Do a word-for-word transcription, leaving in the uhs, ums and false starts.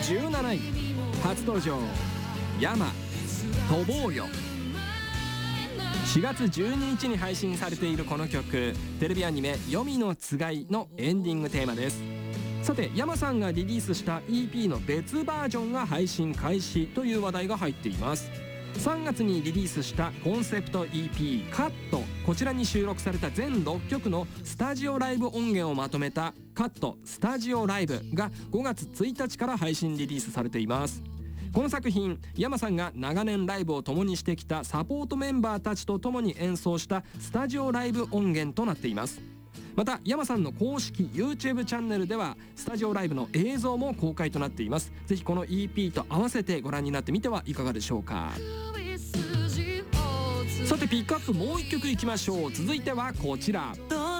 じゅうなない初登場山飛ぼうよ。しがつじゅうににちに配信されているこの曲、テレビアニメ「黄泉のつがい」のエンディングテーマです。さて、山さんがリリースした イーピー の別バージョンが配信開始という話題が入っています。さんがつにリリースしたコンセプト イーピー カット、こちらに収録された全ろっきょくのスタジオライブ音源をまとめたカットスタジオライブがごがつついたちから配信リリースされています。この作品、山さんが長年ライブを共にしてきたサポートメンバーたちと共に演奏したスタジオライブ音源となっています。また山さんの公式 YouTube チャンネルではスタジオライブの映像も公開となっています。ぜひこの イーピー と合わせてご覧になってみてはいかがでしょうか。さて、ピックアップもういっきょくいきましょう。続いてはこちら。